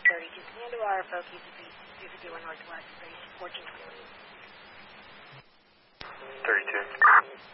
32 Commando RFO, QCP 351 Northwest, base 14